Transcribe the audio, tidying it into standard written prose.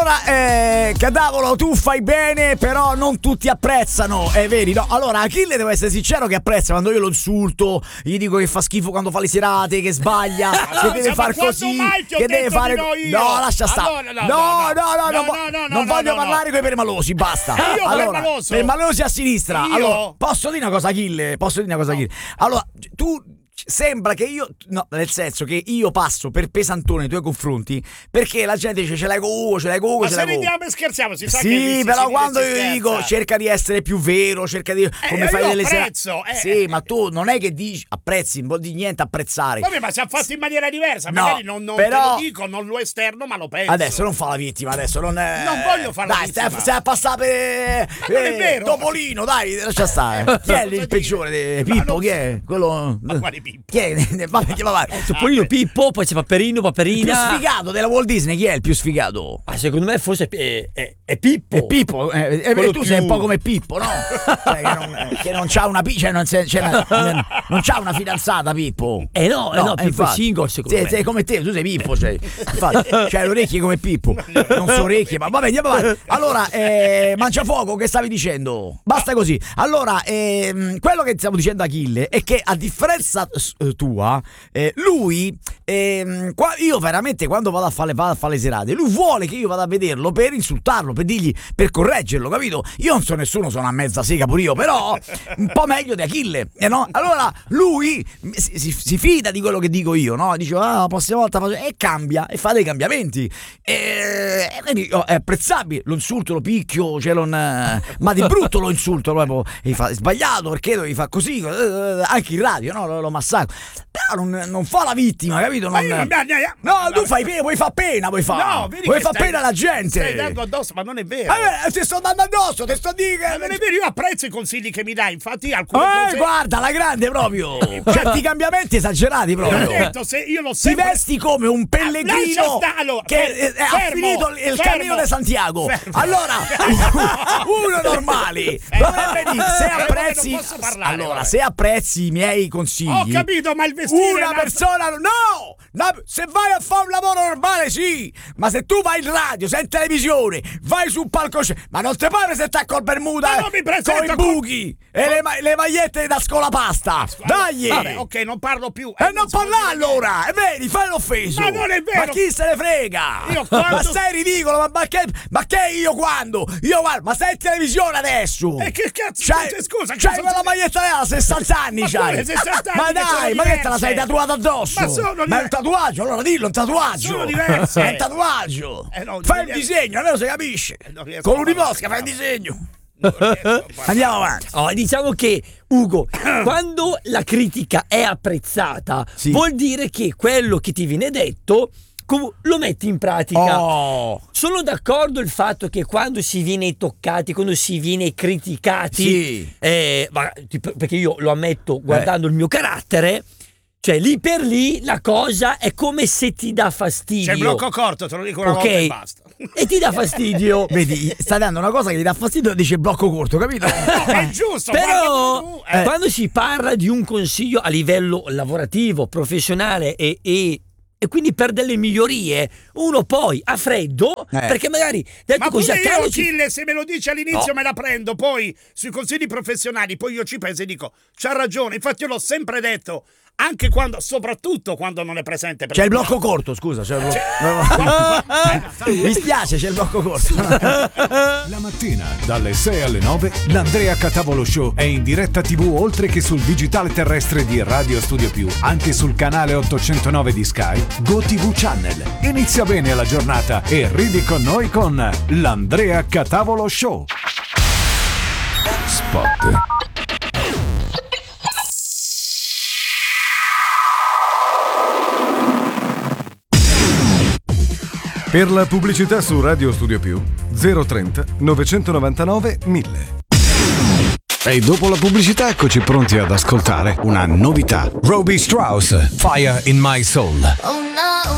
Allora, Catavolo, tu fai bene, però non tutti apprezzano, è vero, no? Allora, Achille, devo essere sincero, che apprezza quando io lo insulto, gli dico che fa schifo quando fa le serate, che sbaglia, che deve fare così, che deve fare. No, lascia stare. Non voglio parlare con i permalosi, basta. Allora, permalosi a sinistra. Allora, posso dire una cosa, Achille? Allora, tu. Sembra che io, no, nel senso che io passo per pesantone nei tuoi confronti, perché la gente dice ce l'hai con Ugo. Ma se ridiamo e scherziamo, si sa sì, che sì, però quando io dico cerca di essere più vero, cerca di come fai delle apprezzo, sì, ma tu non è che dici apprezzi, non vuol dire niente apprezzare. Vabbè, ma si è fatto in maniera diversa, no, magari non però, te lo dico, non lo esterno, ma lo penso. Adesso non fa la vittima, adesso non voglio fare la vittima. Dai, stai a passare per non è vero. Topolino, dai, lascia stare. Chi è il peggiore? Pippo, chi è? Quello. Ma quale Pippo? Chi è? Topolino, Pippo, poi c'è Paperino, Paperina. Il più sfigato della Walt Disney, chi è il più sfigato? Secondo me forse è Pippo. È Pippo, tu più... sei un po' come Pippo, no? che non c'ha una non c'ha una fidanzata, Pippo. No, Pippo è single, secondo me. Sei come te, tu sei Pippo, infatti, c'hai le orecchie come Pippo. Non so orecchie, ma vabbè, andiamo avanti. Allora, Mangiafuoco, che stavi dicendo? Basta così. Allora, quello che stiamo dicendo a Achille è che a differenza tua, lui io veramente quando vado a fare le serate, lui vuole che io vada a vederlo per insultarlo, per dirgli, per correggerlo, capito? Io non so nessuno, sono a mezza sega pure io, però un po' meglio di Achille, no? Allora lui si fida di quello che dico io, no? Dice la prossima volta faccio, e cambia e fa dei cambiamenti e quindi è apprezzabile. Lo insulto, lo picchio, ma di brutto lo insulto proprio, e fa sbagliato perché devi fare così, anche in radio, no? Lo massacro. Però non fa la vittima, capito? No, tu fai pena, vuoi fare pena, vuoi fare pena alla gente. Stai dando addosso, ma non è vero. Ti sto dando addosso, ti sto dicendo. Ma non è vero, io apprezzo i consigli che mi dai, infatti alcune cose. Guarda, la grande proprio. Certi cambiamenti esagerati proprio. Detto, se io l'ho sempre... Ti vesti come un pellegrino che ha finito il cammino di Santiago. Allora, uno normale dovrebbe dire, se apprezzi, allora, se apprezzi i miei consigli. Ho capito, ma il vestire una persona se vai a fare un lavoro normale sì, ma se tu vai in radio, sei in televisione, vai sul palcoscenico, ma non ti puoi presentare col bermuda con i buchi e le magliette da scolapasta. Dai! Vabbè, ok, non parlo più. Non parlare allora! E vedi, fai l'offeso! Ma non è vero! Ma chi se ne frega? Ma sei ridicolo, ma che io quando? Ma sei in televisione adesso! E che cazzo? Scusa, c'hai quella maglietta da 60 anni, c'hai! 60 anni, ma dai, ma che te la sei tatuata addosso? Ma è un tatuaggio, allora dillo, un tatuaggio! Sono diverse! È un tatuaggio! Fai il disegno, almeno si capisce! Con l'unimosca fai il disegno! Andiamo avanti. Diciamo che Ugo, quando la critica è apprezzata, vuol dire che quello che ti viene detto lo metti in pratica. Sono d'accordo il fatto che quando si viene toccati, quando si viene criticati, perché io lo ammetto guardando il mio carattere, cioè lì per lì la cosa è come se ti dà fastidio. C'è il blocco corto, te lo dico una volta e basta. E ti dà fastidio. Vedi, sta dando una cosa che gli dà fastidio, dice blocco corto, capito? È giusto. Però quando si parla di un consiglio a livello lavorativo, professionale e quindi per delle migliorie, uno poi a freddo, perché magari detto ma così io Achille, se me lo dici all'inizio me la prendo, poi sui consigli professionali poi io ci penso e dico c'ha ragione, infatti io l'ho sempre detto, anche soprattutto quando non è presente. C'è il blocco corto, scusa. Mi spiace, c'è il blocco corto. La mattina, dalle 6 alle 9, l'Andrea Catavolo Show è in diretta TV oltre che sul digitale terrestre di Radio Studio Più, anche sul canale 809 di Sky, GoTV Channel. Inizia bene la giornata e ridi con noi con l'Andrea Catavolo Show. Spot. Per la pubblicità su Radio Studio Più 030 999 1000. E dopo la pubblicità eccoci pronti ad ascoltare una novità. Robbie Strauss, Fire in My Soul. Oh no.